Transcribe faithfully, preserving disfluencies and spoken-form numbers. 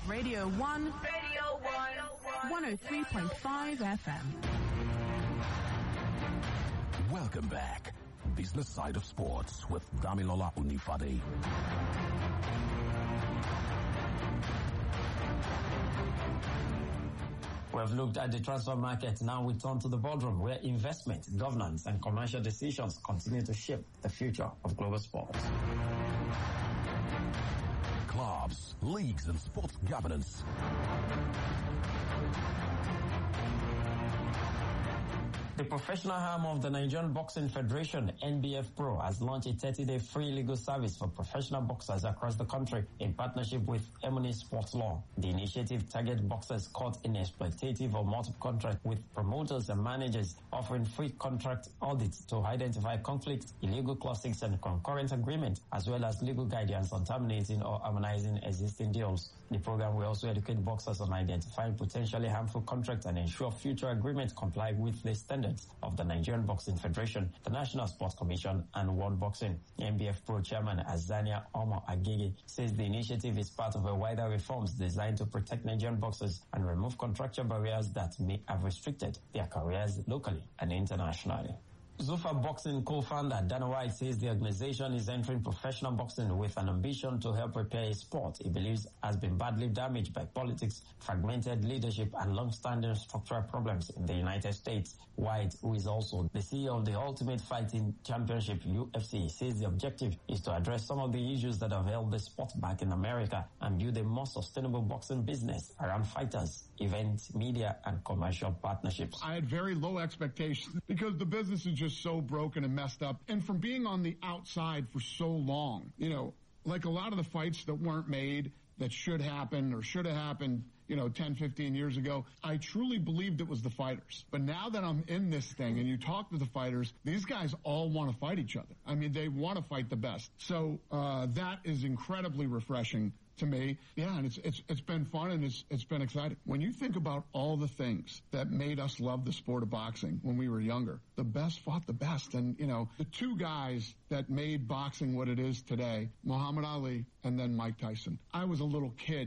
Radio one. Radio one. one oh three point five F M. Welcome back. Business Side of Sports with Damilola Unifade. We've looked at the transfer market. Now we turn to the boardroom, where investment, governance, and commercial decisions continue to shape the future of global sports. Clubs, leagues, and sports governance. The professional arm of the Nigerian Boxing Federation, N B F Pro, has launched a thirty-day free legal service for professional boxers across the country in partnership with Emony Sports Law. The initiative targets boxers caught in exploitative or multiple contract with promoters and managers, offering free contract audits to identify conflicts, illegal clauses, and concurrent agreements, as well as legal guidance on terminating or harmonizing existing deals. The program will also educate boxers on identifying potentially harmful contracts and ensure future agreements comply with the standards of the Nigerian Boxing Federation, the National Sports Commission, and World Boxing. N B F Pro Chairman Azania Omar Agege says the initiative is part of a wider reforms designed to protect Nigerian boxers and remove contractual barriers that may have restricted their careers locally and internationally. Zufa Boxing co-founder Dana White says the organization is entering professional boxing with an ambition to help repair a sport he believes has been badly damaged by politics, fragmented leadership, and long-standing structural problems in the United States. White, who is also the C E O of the Ultimate Fighting Championship U F C, says the objective is to address some of the issues that have held the sport back in America and build a more sustainable boxing business around fighters, events, media, and commercial partnerships. I had very low expectations because the business is just so broken and messed up. And from being on the outside for so long, you know, like a lot of the fights that weren't made that should happen or should have happened, you know, ten, fifteen years ago, I truly believed it was the fighters. But now that I'm in this thing and you talk to the fighters, these guys all want to fight each other. I mean, they want to fight the best. So uh, that is incredibly refreshing to me. Yeah, and it's it's it's been fun and it's it's been exciting. When you think about all the things that made us love the sport of boxing when we were younger, the best fought the best. And, you know, the two guys that made boxing what it is today, Muhammad Ali and then Mike Tyson. I was a little kid